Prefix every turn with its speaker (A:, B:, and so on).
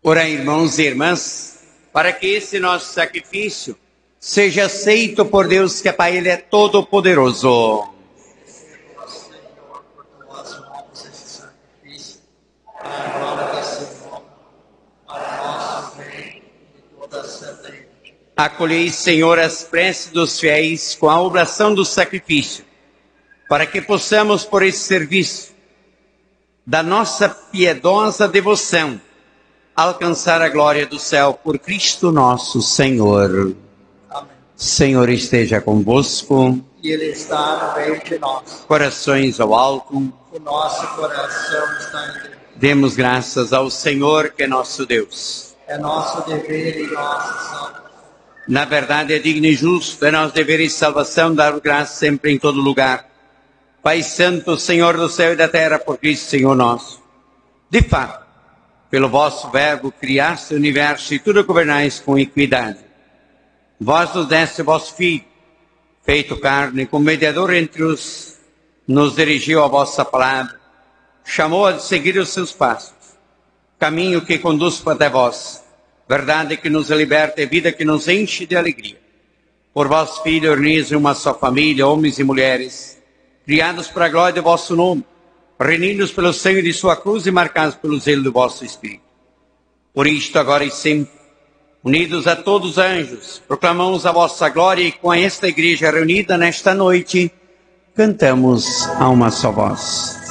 A: Ora, irmãos e irmãs, para que esse nosso sacrifício seja aceito por Deus, que é Pai, Ele é todo-poderoso. Acolhei, Senhor, as preces dos fiéis com a oblação do sacrifício, para que possamos, por esse serviço da nossa piedosa devoção, alcançar a glória do céu por Cristo nosso Senhor.
B: Amém.
A: Senhor esteja convosco.
B: E Ele está no meio de nós.
A: Corações ao alto.
B: O nosso coração está em Deus.
A: Demos graças ao Senhor, que é nosso Deus.
B: É nosso dever e nossa salvação.
A: Na verdade, é digno e justo, é nosso dever e salvação dar graça sempre em todo lugar. Pai Santo, Senhor do céu e da terra, por Cristo, Senhor nosso. De fato, pelo vosso verbo criaste o universo e tudo governais com equidade. Vós nos deste o vosso Filho, feito carne, como mediador entre os, nos dirigiu a vossa palavra, chamou a seguir os seus passos, caminho que conduz até vós, verdade que nos liberta e vida que nos enche de alegria. Por vosso Filho, unis em uma só família, homens e mulheres, criados para a glória do vosso nome, reunidos pelo sangue de sua cruz e marcados pelo zelo do vosso Espírito. Por isto, agora e sempre, unidos a todos os anjos, proclamamos a vossa glória e com esta igreja reunida nesta noite, cantamos a uma só voz.